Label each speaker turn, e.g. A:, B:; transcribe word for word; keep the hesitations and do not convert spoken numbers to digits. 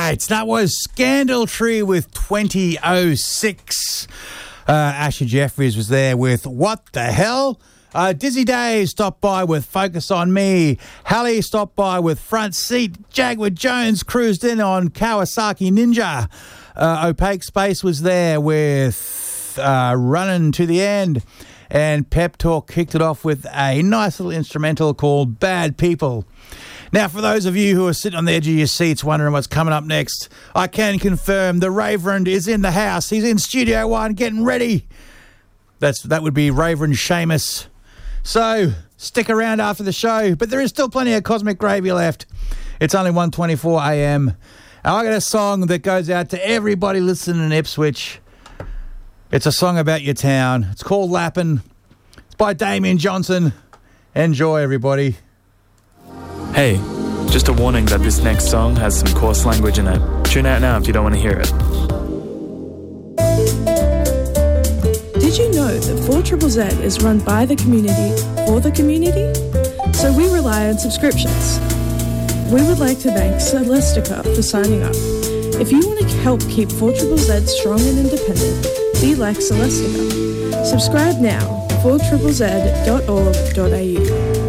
A: right, that was Scandal Tree with twenty oh six. Uh, Ashley Jeffries was there with What the Hell? Uh, Dizzy Days stopped by with Focus on Me. Hallie stopped by with Front Seat. Jaguar Jones cruised in on Kawasaki Ninja. Uh, Opaque Space was there with uh, Running to the End. And Pep Talk kicked it off with a nice little instrumental called Bad People. Now, for those of you who are sitting on the edge of your seats wondering what's coming up next, I can confirm the Reverend is in the house. He's in Studio One getting ready. That's That would be Reverend Seamus. So, stick around after the show, but there is still plenty of Cosmic Gravy left. It's only one twenty-four a m. And I got a song that goes out to everybody listening in Ipswich. It's a song about your town. It's called Lappin'. It's by Damien Johnson. Enjoy, everybody.
B: Hey, just a warning that this next song has some coarse language in it. Tune out now if you don't want to hear it.
C: Did you know that four Z Z Z is run by the community for the community? So we rely on subscriptions. We would like to thank Celestica for signing up. If you want to help keep four Z Z Z strong and independent, be like Celestica. Subscribe now, four Z Z Z dot org dot a u.